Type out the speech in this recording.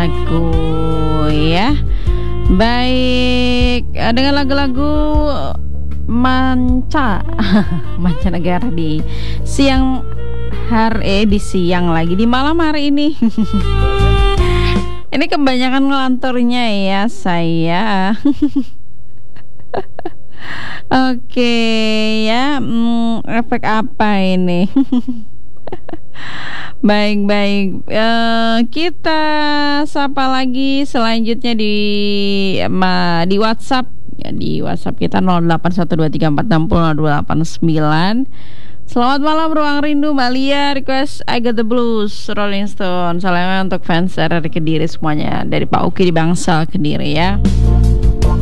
lagu ya. Baik, dengan lagu-lagu mancanegara di siang hari, di siang lagi, di malam hari ini. Ini kebanyakan ngelanturnya ya saya. Oke ya, efek apa ini? Baik-baik, kita sapa lagi selanjutnya di WhatsApp ya, di WhatsApp kita 081234600289. Selamat malam Ruang Rindu, Mbak Lia request I Got The Blues Rolling Stone. Salamnya untuk fans RRI Kediri semuanya, dari Pak Uki di Bangsal Kediri ya.